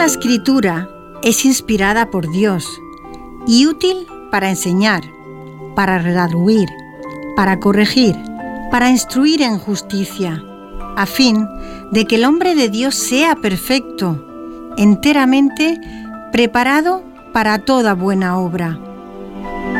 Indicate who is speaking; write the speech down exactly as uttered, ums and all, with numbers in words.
Speaker 1: Escritura es inspirada por Dios y útil para enseñar, para redarguir, para corregir, para instruir en justicia, a fin de que el hombre de Dios sea perfecto, enteramente preparado para toda buena obra.